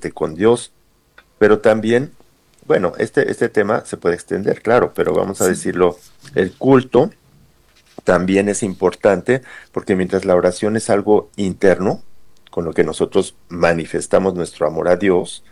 directamente con Dios. Pero también, bueno, este tema se puede extender, claro, pero vamos a Sí. decirlo, el culto también es importante porque mientras la oración es algo interno, con lo que nosotros manifestamos nuestro amor a Dios,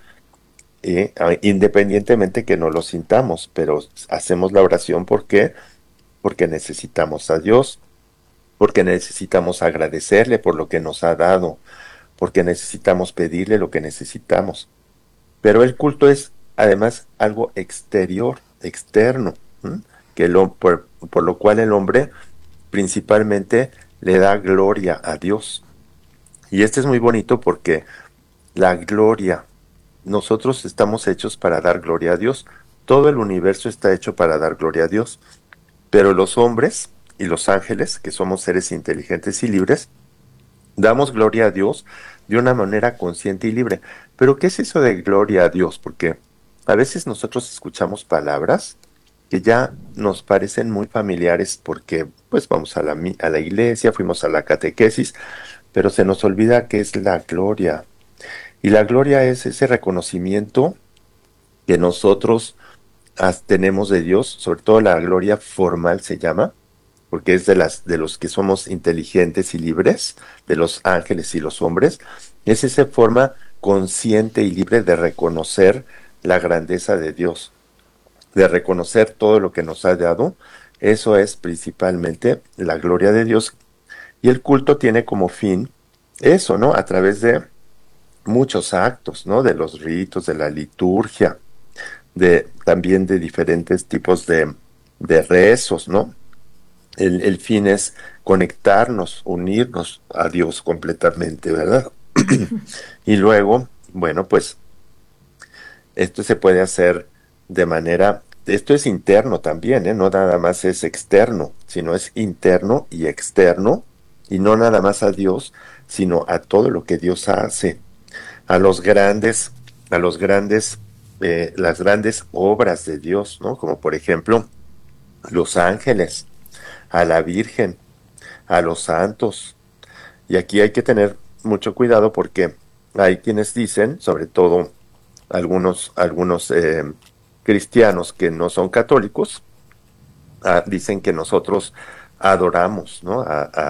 independientemente que no lo sintamos, pero hacemos la oración porque necesitamos a Dios, porque necesitamos agradecerle por lo que nos ha dado, porque necesitamos pedirle lo que necesitamos. Pero el culto es además algo exterior, externo, ¿m? Por lo cual el hombre principalmente le da gloria a Dios. Y este es muy bonito porque la gloria, nosotros estamos hechos para dar gloria a Dios. Todo el universo está hecho para dar gloria a Dios. Pero los hombres y los ángeles, que somos seres inteligentes y libres, damos gloria a Dios de una manera consciente y libre. Pero ¿qué es eso de gloria a Dios? Porque a veces nosotros escuchamos palabras que ya nos parecen muy familiares porque pues vamos a a la iglesia, fuimos a la catequesis, pero se nos olvida que es la gloria. Y la gloria es ese reconocimiento que nosotros tenemos de Dios, sobre todo la gloria formal se llama, porque es de los que somos inteligentes y libres, de los ángeles y los hombres, es esa forma consciente y libre de reconocer la grandeza de Dios, de reconocer todo lo que nos ha dado. Eso es principalmente la gloria de Dios. Y el culto tiene como fin eso, ¿no? A través de muchos actos, ¿no? De los ritos, de la liturgia, también de diferentes tipos de rezos, ¿no? El fin es conectarnos, unirnos a Dios completamente, ¿verdad? Y luego, bueno, pues esto se puede hacer de manera, esto es interno también, ¿eh? No nada más es externo, sino es interno y externo, y no nada más a Dios, sino a todo lo que Dios hace, a los grandes, a los grandes, las grandes obras de Dios, ¿no? Como por ejemplo, los ángeles, a la Virgen, a los santos. Y aquí hay que tener mucho cuidado porque hay quienes dicen, sobre todo algunos cristianos que no son católicos, dicen que nosotros adoramos, ¿no?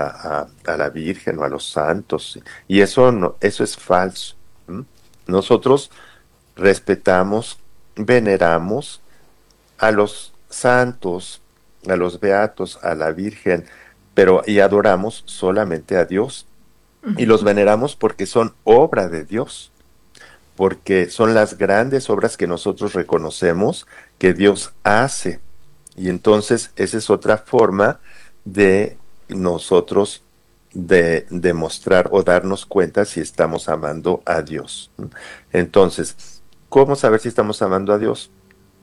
A la Virgen o a los santos. Y eso no, eso es falso. ¿M? Nosotros respetamos, veneramos a los santos, a los beatos, a la Virgen, pero y adoramos solamente a Dios. Y los veneramos porque son obra de Dios, porque son las grandes obras que nosotros reconocemos que Dios hace. Y entonces esa es otra forma de nosotros de demostrar o darnos cuenta si estamos amando a Dios. Entonces, ¿cómo saber si estamos amando a Dios?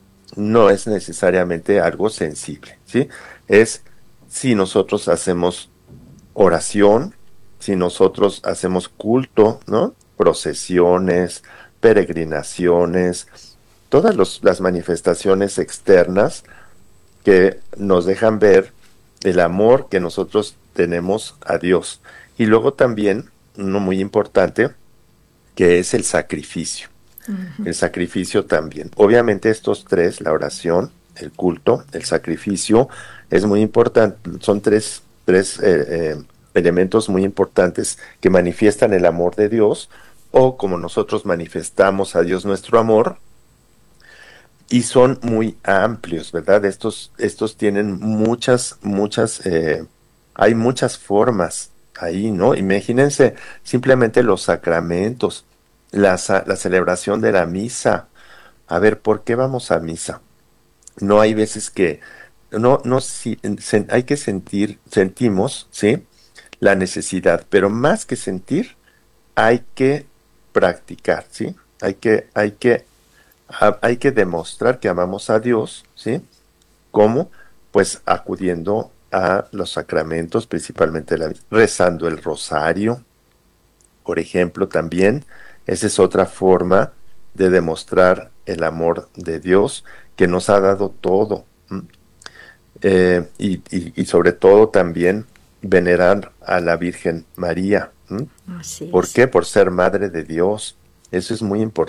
No es necesariamente algo sensible, ¿sí? Es si nosotros hacemos oración, si nosotros hacemos culto, ¿no? Procesiones, peregrinaciones, las manifestaciones externas que nos dejan ver el amor que nosotros tenemos a Dios. Y luego también, uno muy importante, que es el sacrificio. El sacrificio también. Obviamente estos tres, la oración, el culto, el sacrificio, es muy importante. Son tres elementos muy importantes que manifiestan el amor de Dios o como nosotros manifestamos a Dios nuestro amor y son muy amplios, ¿verdad? Estos tienen hay muchas formas ahí, ¿no? Imagínense simplemente los sacramentos, la celebración de la misa. A ver, ¿por qué vamos a misa? No hay veces que, no, si, hay que sentimos, ¿sí? La necesidad, pero más que sentir, hay que practicar, ¿sí? Hay que demostrar que amamos a Dios, ¿sí? ¿Cómo? Pues acudiendo a los sacramentos, principalmente rezando el rosario, por ejemplo, también. Esa es otra forma de demostrar el amor de Dios que nos ha dado todo. Y sobre todo también venerar a la Virgen María. Así ¿Por es. qué? Por ser madre de Dios. Eso es muy importante.